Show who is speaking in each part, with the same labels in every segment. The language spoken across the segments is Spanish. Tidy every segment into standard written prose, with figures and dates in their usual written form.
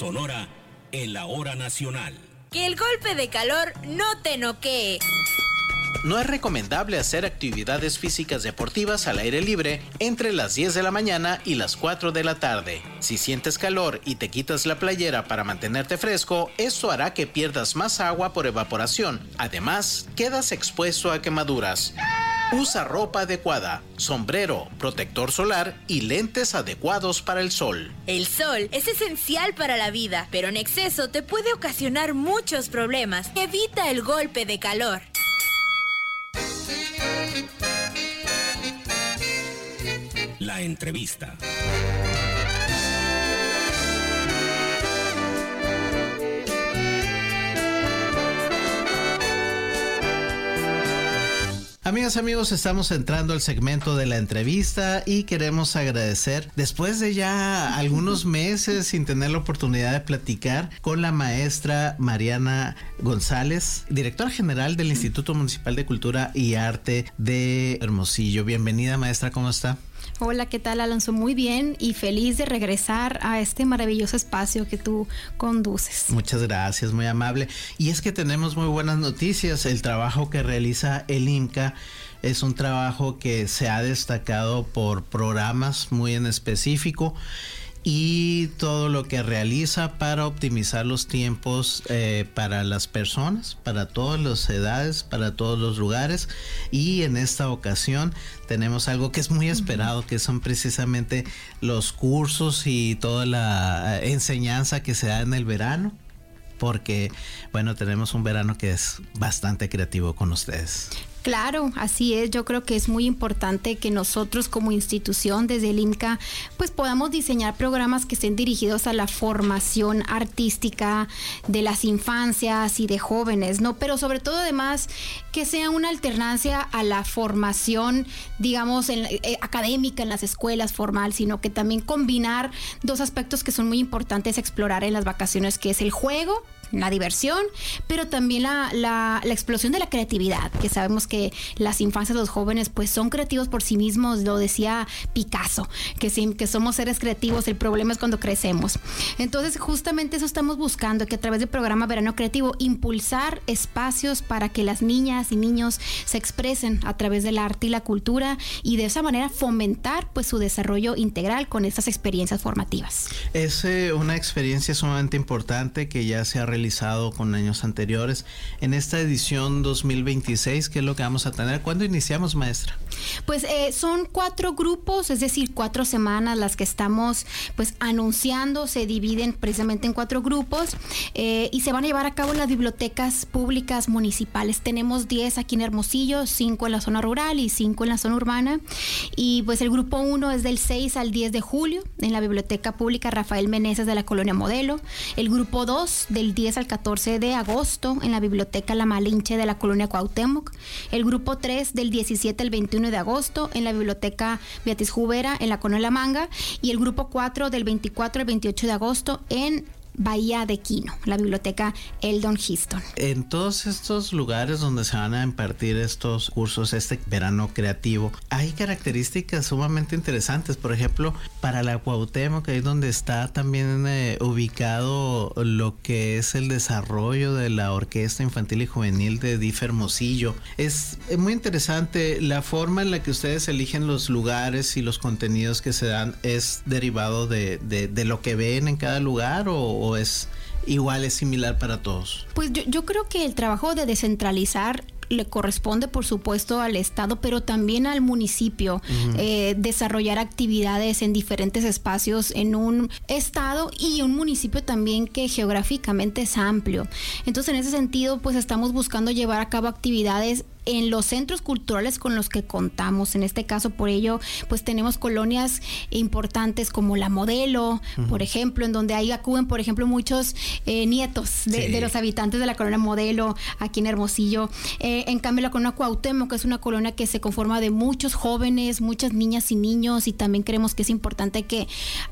Speaker 1: Sonora en la hora nacional.
Speaker 2: Que el golpe de calor no te noquee.
Speaker 3: No es recomendable hacer actividades físicas deportivas al aire libre entre las 10 de la mañana y las 4 de la tarde. Si sientes calor y te quitas la playera para mantenerte fresco, esto hará que pierdas más agua por evaporación. Además, quedas expuesto a quemaduras. Usa ropa adecuada, sombrero, protector solar y lentes adecuados para el sol.
Speaker 2: El sol es esencial para la vida, pero en exceso te puede ocasionar muchos problemas. Evita el golpe de calor.
Speaker 1: La entrevista.
Speaker 3: Amigas, amigos, estamos entrando al segmento de la entrevista y queremos agradecer, después de ya algunos meses sin tener la oportunidad de platicar con la maestra Mariana González, directora general del Instituto Municipal de Cultura y Arte de Hermosillo. Bienvenida, maestra, ¿cómo está?
Speaker 4: Hola, ¿qué tal, Alonso? Muy bien y feliz de regresar a este maravilloso espacio que tú conduces.
Speaker 3: Muchas gracias, muy amable. Y es que tenemos muy buenas noticias. El trabajo que realiza el IMCA es un trabajo que se ha destacado por programas muy en específico y todo lo que realiza para optimizar los tiempos para las personas, para todas las edades, para todos los lugares. Y en esta ocasión tenemos algo que es muy esperado, que son precisamente los cursos y toda la enseñanza que se da en el verano, porque, bueno, tenemos un verano que es bastante creativo con ustedes.
Speaker 4: Claro, así es. Yo creo que es muy importante que nosotros como institución desde el IMCA pues podamos diseñar programas que estén dirigidos a la formación artística de las infancias y de jóvenes, ¿no? Pero sobre todo además que sea una alternancia a la formación, digamos, académica en las escuelas formal, sino que también combinar dos aspectos que son muy importantes a explorar en las vacaciones, que es el juego, la diversión, pero también la explosión de la creatividad, que sabemos que las infancias, los jóvenes, pues son creativos por sí mismos. Lo decía Picasso, que somos seres creativos, el problema es cuando crecemos. Entonces, justamente eso estamos buscando, que a través del programa Verano Creativo, impulsar espacios para que las niñas y niños se expresen a través del arte y la cultura, y de esa manera fomentar pues su desarrollo integral con estas experiencias formativas.
Speaker 3: Es una experiencia sumamente importante que ya se ha realizado con años anteriores. En esta edición 2026, ¿qué es lo que vamos a tener? ¿Cuándo iniciamos, maestra?
Speaker 4: Pues son 4 grupos, es decir, 4 semanas las que estamos pues anunciando. Se dividen precisamente en 4 grupos y se van a llevar a cabo en las bibliotecas públicas municipales. Tenemos 10 aquí en Hermosillo, 5 en la zona rural y 5 en la zona urbana. Y pues el grupo 1 es del 6 al 10 de julio en la Biblioteca Pública Rafael Meneses de la Colonia Modelo. El grupo 2 del 10 al 14 de agosto en la Biblioteca La Malinche de la Colonia Cuauhtémoc. El grupo 3 del 17 al 21 de agosto en la Biblioteca Beatriz Jubera en la Colonia La Manga. Y el grupo 4 del 24 al 28 de agosto en Bahía de Quino, la biblioteca Eldon Histon.
Speaker 3: En todos estos lugares donde se van a impartir estos cursos, este verano creativo, hay características sumamente interesantes. Por ejemplo, para la Cuauhtémoc, que es donde está también ubicado lo que es el desarrollo de la Orquesta Infantil y Juvenil de DIF Hermosillo. Es muy interesante la forma en la que ustedes eligen los lugares y los contenidos que se dan. ¿Es derivado de lo que ven en cada lugar o es igual, es similar para todos?
Speaker 4: Pues yo creo que el trabajo de descentralizar le corresponde, por supuesto, al Estado, pero también al municipio. Desarrollar actividades en diferentes espacios en un estado y un municipio también que geográficamente es amplio. Entonces, en ese sentido, pues estamos buscando llevar a cabo actividades en los centros culturales con los que contamos. En este caso, por ello, pues tenemos colonias importantes como La Modelo, por ejemplo, en donde ahí acuden, por ejemplo, muchos nietos de los habitantes de la colonia Modelo aquí en Hermosillo. En cambio, la colonia Cuauhtémoc, que es una colonia que se conforma de muchos jóvenes, muchas niñas y niños, y también creemos que es importante que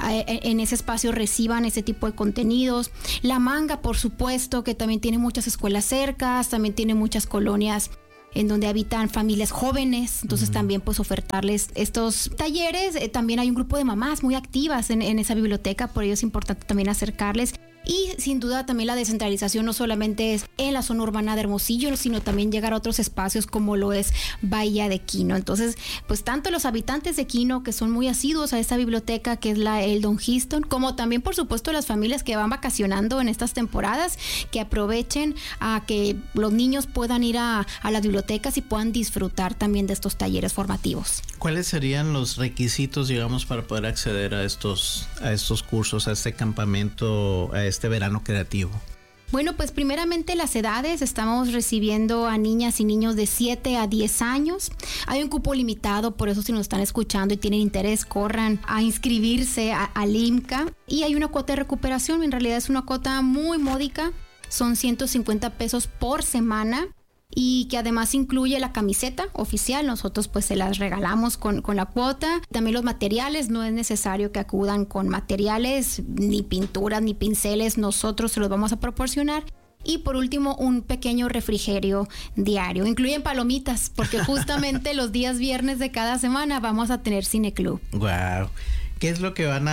Speaker 4: en ese espacio reciban ese tipo de contenidos. La Manga, por supuesto, que también tiene muchas escuelas cercas, también tiene muchas colonias en donde habitan familias jóvenes, entonces también pues ofertarles estos talleres. También hay un grupo de mamás muy activas en esa biblioteca, por ello es importante también acercarles. Y sin duda también la descentralización no solamente es en la zona urbana de Hermosillo, sino también llegar a otros espacios como lo es Bahía de Quino. Entonces, pues tanto los habitantes de Quino, que son muy asiduos a esta biblioteca que es la Eldon Histon, como también por supuesto las familias que van vacacionando en estas temporadas, que aprovechen a que los niños puedan ir a las bibliotecas y puedan disfrutar también de estos talleres formativos.
Speaker 3: ¿Cuáles serían los requisitos, digamos, para poder acceder a estos cursos, a este campamento, a este verano creativo?
Speaker 4: Bueno, pues primeramente las edades, estamos recibiendo a niñas y niños de 7 a 10 años. Hay un cupo limitado, por eso si nos están escuchando y tienen interés, corran a inscribirse al IMCA. Y hay una cuota de recuperación, en realidad es una cuota muy módica, son 150 pesos por semana. Y que además incluye la camiseta oficial, nosotros pues se las regalamos con la cuota. También los materiales, no es necesario que acudan con materiales, ni pinturas, ni pinceles, nosotros se los vamos a proporcionar. Y por último, un pequeño refrigerio diario. Incluyen palomitas, porque justamente los días viernes de cada semana vamos a tener cineclub.
Speaker 3: Wow. ¿Qué es lo que van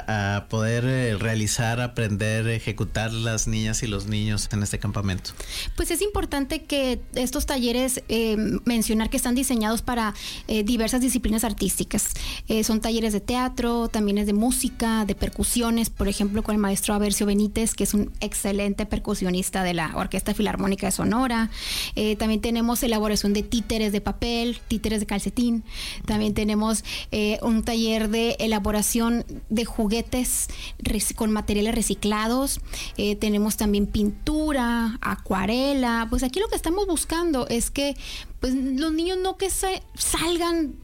Speaker 3: a poder realizar, aprender, ejecutar las niñas y los niños en este campamento?
Speaker 4: Pues es importante que estos talleres, mencionar que están diseñados para diversas disciplinas artísticas. Son talleres de teatro, también es de música, de percusiones, por ejemplo, con el maestro Avercio Benítez, que es un excelente percusionista de la Orquesta Filarmónica de Sonora. También tenemos elaboración de títeres de papel, títeres de calcetín. También tenemos un taller de elaboración de juguetes con materiales reciclados. Tenemos también pintura, acuarela. Pues aquí lo que estamos buscando es que pues los niños no que salgan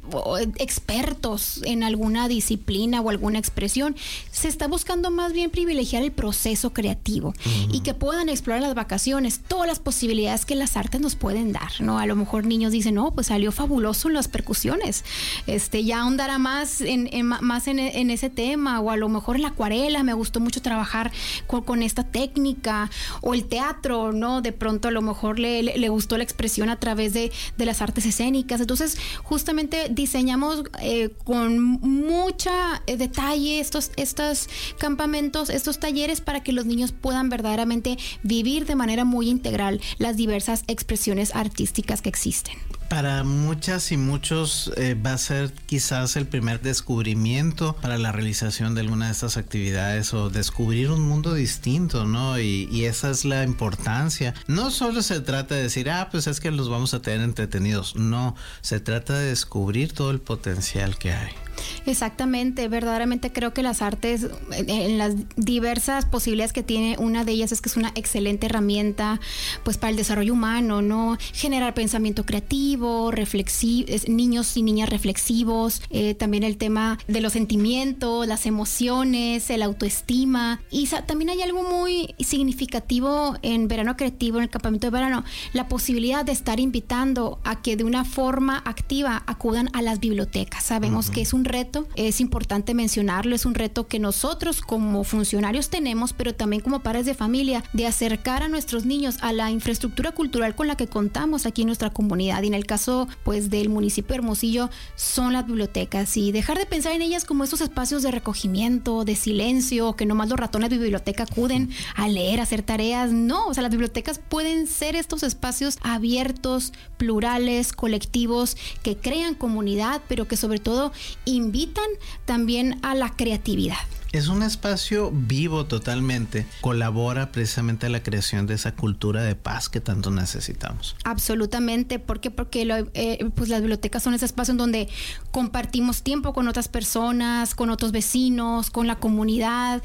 Speaker 4: expertos en alguna disciplina o alguna expresión. Se está buscando más bien privilegiar el proceso creativo y que puedan explorar las vacaciones todas las posibilidades que las artes nos pueden dar, ¿no? A lo mejor niños dicen, no, pues salió fabuloso en las percusiones, ya ahondará más en ese tema, o a lo mejor en la acuarela me gustó mucho trabajar con esta técnica, o el teatro, ¿no? De pronto a lo mejor le gustó la expresión a través de las artes escénicas. Entonces justamente diseñamos con mucha detalle estos campamentos, estos talleres, para que los niños puedan verdaderamente vivir de manera muy integral las diversas expresiones artísticas que existen.
Speaker 3: Para muchas y muchos va a ser quizás el primer descubrimiento para la realización de alguna de estas actividades, o descubrir un mundo distinto, ¿no? Y esa es la importancia. No solo se trata de decir, pues es que los vamos a tener entretenidos. No, se trata de descubrir todo el potencial que hay.
Speaker 4: Exactamente, verdaderamente creo que las artes, en las diversas posibilidades que tiene, una de ellas es que es una excelente herramienta pues para el desarrollo humano, ¿no? Generar pensamiento creativo, niños y niñas reflexivos, también el tema de los sentimientos, las emociones, el autoestima. Y también hay algo muy significativo en Verano Creativo, en el campamento de verano, la posibilidad de estar invitando a que de una forma activa acudan a las bibliotecas. Sabemos que es un reto, es importante mencionarlo, es un reto que nosotros como funcionarios tenemos, pero también como padres de familia, de acercar a nuestros niños a la infraestructura cultural con la que contamos aquí en nuestra comunidad. Y en el caso pues del municipio de Hermosillo son las bibliotecas, y dejar de pensar en ellas como esos espacios de recogimiento, de silencio, que nomás los ratones de biblioteca acuden a leer, a hacer tareas. No, o sea, las bibliotecas pueden ser estos espacios abiertos, plurales, colectivos, que crean comunidad, pero que sobre todo invitan también a la creatividad.
Speaker 3: Es un espacio vivo totalmente. Colabora precisamente a la creación de esa cultura de paz que tanto necesitamos.
Speaker 4: Absolutamente. ¿Por qué? Porque pues las bibliotecas son ese espacio en donde compartimos tiempo con otras personas, con otros vecinos, con la comunidad.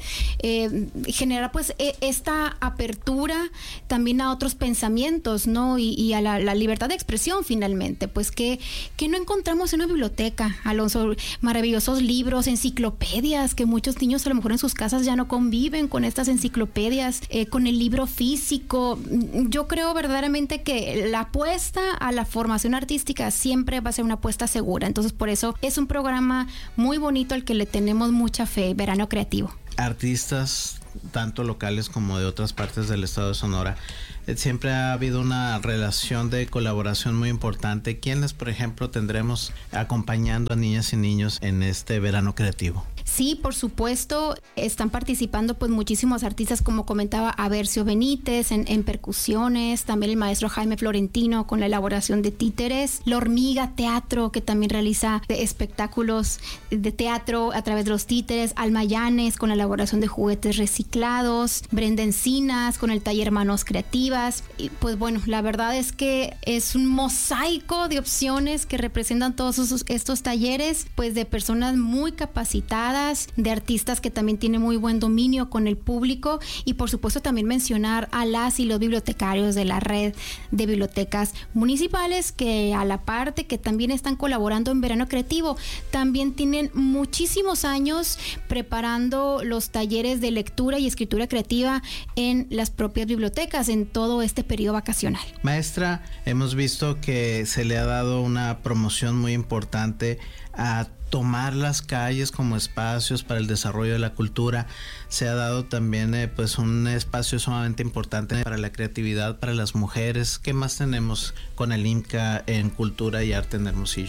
Speaker 4: Genera pues esta apertura también a otros pensamientos, ¿no? Y a la libertad de expresión finalmente. Pues que no encontramos en una biblioteca, Alonso, maravillosos libros, enciclopedias, que muchos niños a lo mejor en sus casas ya no conviven con estas enciclopedias, con el libro físico. Yo creo verdaderamente que la apuesta a la formación artística siempre va a ser una apuesta segura. Entonces por eso es un programa muy bonito al que le tenemos mucha fe, Verano Creativo.
Speaker 3: Artistas tanto locales como de otras partes del estado de Sonora. Siempre ha habido una relación de colaboración muy importante. ¿Quiénes, por ejemplo, tendremos acompañando a niñas y niños en este verano creativo?
Speaker 4: Sí, por supuesto, están participando pues muchísimos artistas, como comentaba Avercio Benítez en percusiones, también el maestro Jaime Florentino con la elaboración de títeres, La Hormiga Teatro, que también realiza espectáculos de teatro a través de los títeres, Alma Llanes con la elaboración de juguetes reciclados, Brenda Encinas con el taller Manos Creativas. Y pues bueno, la verdad es que es un mosaico de opciones que representan todos estos talleres, pues de personas muy capacitadas, de artistas que también tienen muy buen dominio con el público, y por supuesto también mencionar a las y los bibliotecarios de la red de bibliotecas municipales, que a la parte que también están colaborando en Verano Creativo, también tienen muchísimos años preparando los talleres de lectura y escritura creativa en las propias bibliotecas en todo este periodo vacacional.
Speaker 3: Maestra, hemos visto que se le ha dado una promoción muy importante a tomar las calles como espacios para el desarrollo de la cultura. Se ha dado también pues un espacio sumamente importante para la creatividad para las mujeres. ¿Qué más tenemos con el IMCA en cultura y arte en Hermosillo?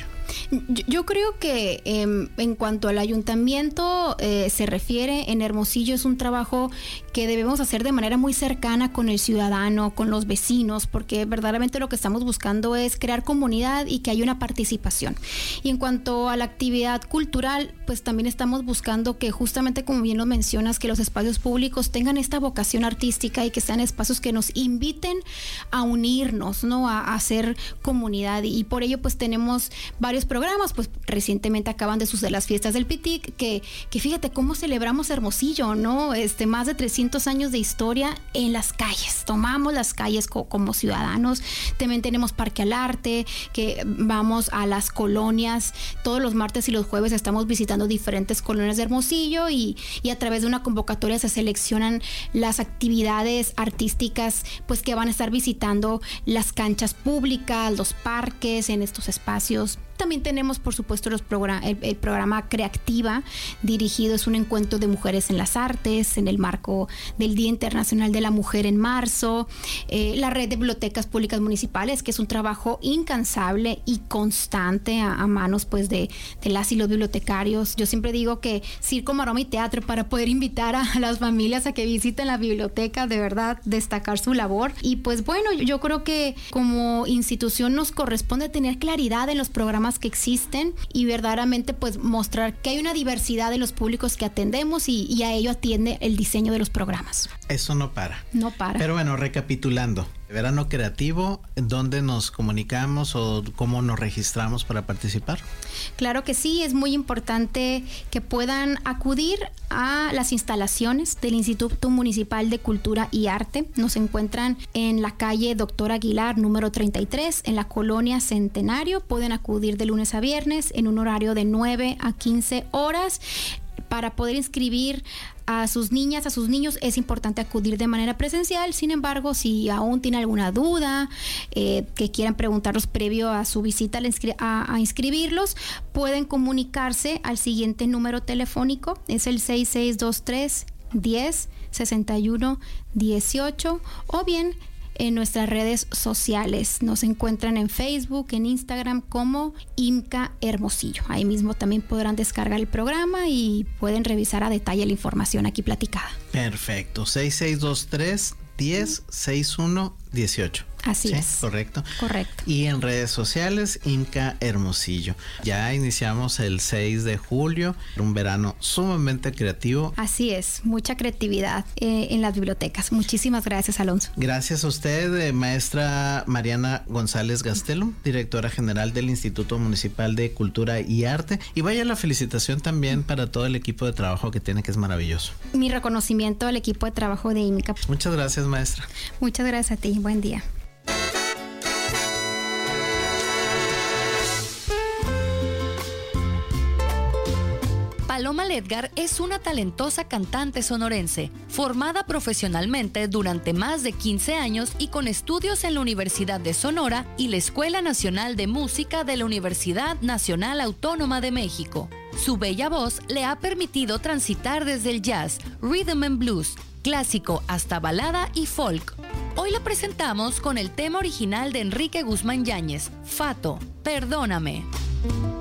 Speaker 4: Yo creo que en cuanto al ayuntamiento se refiere, en Hermosillo es un trabajo que debemos hacer de manera muy cercana con el ciudadano, con los vecinos, porque verdaderamente lo que estamos buscando es crear comunidad y que haya una participación. Y en cuanto a la actividad cultural, pues también estamos buscando que, justamente como bien lo mencionas, que los espacios públicos tengan esta vocación artística y que sean espacios que nos inviten a unirnos, ¿no? A hacer comunidad, y por ello pues tenemos varios programas. Pues recientemente acaban de suceder las fiestas del Pitic, que fíjate cómo celebramos Hermosillo, ¿no? Más de 300 años de historia en las calles. Tomamos las calles como ciudadanos. También tenemos Parque al Arte, que vamos a las colonias. Todos los martes y los jueves estamos visitando diferentes colonias de Hermosillo, y a través de una convocatoria se seleccionan las actividades artísticas pues que van a estar visitando las canchas públicas, los parques, en estos espacios. También tenemos, por supuesto, el programa Creativa, dirigido, es un encuentro de mujeres en las artes, en el marco del Día Internacional de la Mujer en marzo. La red de bibliotecas públicas municipales, que es un trabajo incansable y constante a manos pues de las y los bibliotecarios. Yo siempre digo que circo, maroma y teatro para poder invitar a las familias a que visiten la biblioteca, de verdad, destacar su labor. Y pues bueno, yo creo que como institución nos corresponde tener claridad en los programas que existen y verdaderamente pues mostrar que hay una diversidad de los públicos que atendemos, y a ello atiende el diseño de los programas.
Speaker 3: Eso no para.
Speaker 4: No para.
Speaker 3: Pero bueno, recapitulando, Verano Creativo, ¿dónde nos comunicamos o cómo nos registramos para participar?
Speaker 4: Claro que sí, es muy importante que puedan acudir a las instalaciones del Instituto Municipal de Cultura y Arte. Nos encuentran en la calle Doctor Aguilar, número 33, en la colonia Centenario. Pueden acudir de lunes a viernes en un horario de 9 a 15 horas. Para poder inscribir a sus niñas, a sus niños, es importante acudir de manera presencial. Sin embargo, si aún tiene alguna duda, que quieran preguntarlos previo a su visita a inscribirlos, pueden comunicarse al siguiente número telefónico. Es el 6623 10 61 18, o bien en nuestras redes sociales. Nos encuentran en Facebook, en Instagram como IMCA Hermosillo. Ahí mismo también podrán descargar el programa y pueden revisar a detalle la información aquí platicada.
Speaker 3: Perfecto. 6623 10 61 18.
Speaker 4: Así es.
Speaker 3: Correcto.
Speaker 4: Correcto.
Speaker 3: Y en redes sociales, IMCA Hermosillo. Ya iniciamos el 6 de julio, un verano sumamente creativo.
Speaker 4: Así es, mucha creatividad en las bibliotecas. Muchísimas gracias, Alonso.
Speaker 3: Gracias a usted, maestra Mariana González Gastelum, directora general del Instituto Municipal de Cultura y Arte. Y vaya la felicitación también para todo el equipo de trabajo que tiene, que es maravilloso.
Speaker 4: Mi reconocimiento al equipo de trabajo de IMCA.
Speaker 3: Muchas gracias, maestra.
Speaker 4: Muchas gracias a ti. Buen día.
Speaker 5: Paloma Ledgar es una talentosa cantante sonorense, formada profesionalmente durante más de 15 años y con estudios en la Universidad de Sonora y la Escuela Nacional de Música de la Universidad Nacional Autónoma de México. Su bella voz le ha permitido transitar desde el jazz, rhythm and blues, clásico hasta balada y folk. Hoy la presentamos con el tema original de Enrique Guzmán Yáñez, Fato, Perdóname.